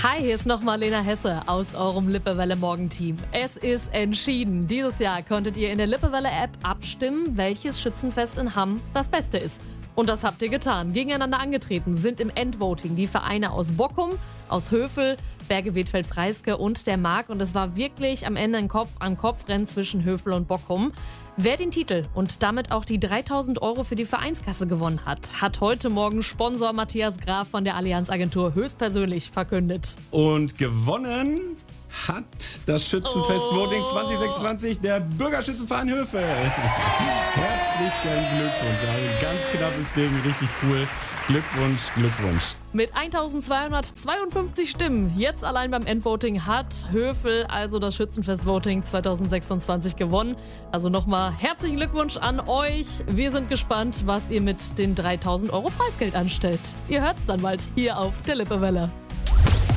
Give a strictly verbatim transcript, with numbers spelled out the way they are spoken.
Hi, hier ist nochmal Lena Hesse aus eurem Lippewelle-Morgenteam. Es ist entschieden. Dieses Jahr konntet ihr in der Lippewelle-App abstimmen, welches Schützenfest in Hamm das Beste ist. Und das habt ihr getan. Gegeneinander angetreten sind im Endvoting die Vereine aus Bockum, aus Hövel, Berge-Wedfeld-Freiske und der Mark. Und es war wirklich am Ende ein Kopf-an-Kopf-Rennen zwischen Hövel und Bockum. Wer den Titel und damit auch die dreitausend Euro für die Vereinskasse gewonnen hat, hat heute Morgen Sponsor Matthias Graf von der Allianz Agentur höchstpersönlich verkündet. Und gewonnen hat das Schützenfest-Voting Oh. zwanzig sechsundzwanzig der Bürgerschützenverein Hövel. Herzlichen Glückwunsch. Ein ganz knappes Ding, richtig cool. Glückwunsch, Glückwunsch. Mit eintausendzweihundertzweiundfünfzig Stimmen, jetzt allein beim Endvoting, hat Hövel also das Schützenfest-Voting zwanzig sechsundzwanzig gewonnen. Also nochmal herzlichen Glückwunsch an euch. Wir sind gespannt, was ihr mit den dreitausend Euro Preisgeld anstellt. Ihr hört's dann bald hier auf der Lippewelle.